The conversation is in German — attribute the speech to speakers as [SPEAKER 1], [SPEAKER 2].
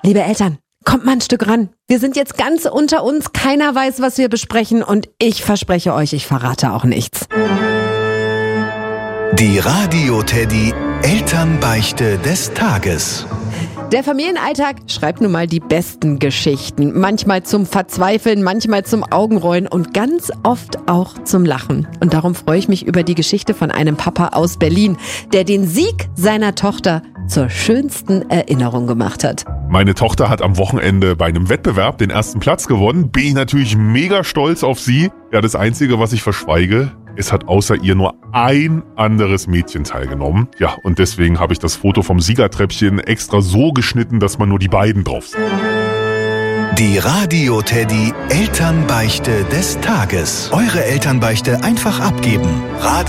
[SPEAKER 1] Liebe Eltern, kommt mal ein Stück ran. Wir sind jetzt ganz unter uns, keiner weiß, was wir besprechen und ich verspreche euch, ich verrate auch nichts.
[SPEAKER 2] Die Radio-Teddy Elternbeichte des Tages.
[SPEAKER 1] Der Familienalltag schreibt nun mal die besten Geschichten. Manchmal zum Verzweifeln, manchmal zum Augenrollen und ganz oft auch zum Lachen. Und darum freue ich mich über die Geschichte von einem Papa aus Berlin, der den Sieg seiner Tochter zur schönsten Erinnerung gemacht hat.
[SPEAKER 3] Meine Tochter hat am Wochenende bei einem Wettbewerb den ersten Platz gewonnen. Bin ich natürlich mega stolz auf sie. Ja, das Einzige, was ich verschweige, es hat außer ihr nur ein anderes Mädchen teilgenommen. Ja, und deswegen habe ich das Foto vom Siegertreppchen extra so geschnitten, dass man nur die beiden drauf sieht.
[SPEAKER 2] Die Radio-Teddy Elternbeichte des Tages. Eure Elternbeichte einfach abgeben.